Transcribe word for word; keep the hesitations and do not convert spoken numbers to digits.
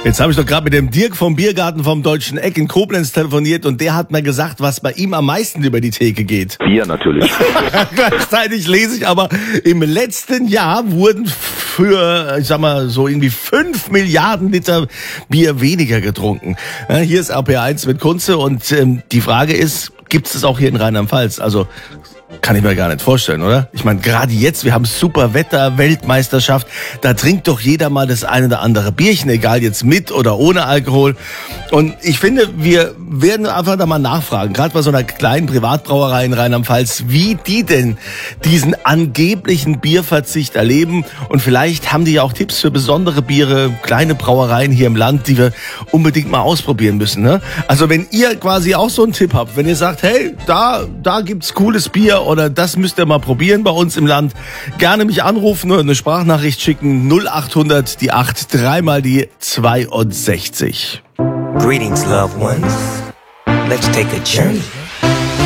Jetzt habe ich doch gerade mit dem Dirk vom Biergarten vom Deutschen Eck in Koblenz telefoniert und der hat mir gesagt, was bei ihm am meisten über die Theke geht. Bier natürlich. Gleichzeitig lese ich aber, im letzten Jahr wurden für, ich sag mal, so irgendwie fünf Milliarden Liter Bier weniger getrunken. Ja, hier ist R P eins mit Kunze und ähm, die Frage ist, gibt es das auch hier in Rheinland-Pfalz? Also kann ich mir gar nicht vorstellen, oder? Ich meine, gerade jetzt, wir haben super Wetter, Weltmeisterschaft, da trinkt doch jeder mal das eine oder andere Bierchen, egal jetzt mit oder ohne Alkohol. Und ich finde, wir werden einfach da mal nachfragen, gerade bei so einer kleinen Privatbrauerei in Rheinland-Pfalz, wie die denn diesen angeblichen Bierverzicht erleben. Und vielleicht haben die ja auch Tipps für besondere Biere, kleine Brauereien hier im Land, die wir unbedingt mal ausprobieren müssen, ne? Also wenn ihr quasi auch so einen Tipp habt, wenn ihr sagt, hey, da, da gibt's cooles Bier, oder das müsst ihr mal probieren bei uns im Land. Gerne mich anrufen oder eine Sprachnachricht schicken. null acht hundert, die acht, dreimal die zweiundsechzig. Greetings, loved ones. Let's take a journey.